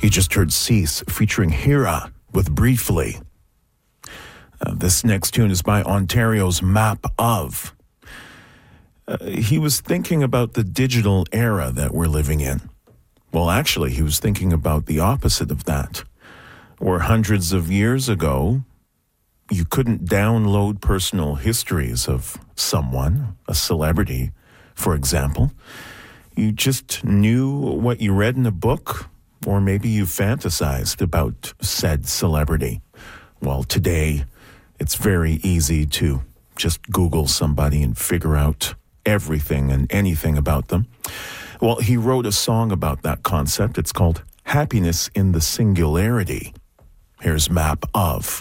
You just heard Cease featuring Hira with Briefly. This next tune is by Ontario's Map Of. He was thinking about the digital era that we're living in. Well, actually, he was thinking about the opposite of that, where hundreds of years ago, you couldn't download personal histories of someone, a celebrity, for example. You just knew what you read in a book, or maybe you fantasized about said celebrity. Well, today, it's very easy to just Google somebody and figure out everything and anything about them. Well, he wrote a song about that concept. It's called Happiness in the Singularity. Here's Map Of.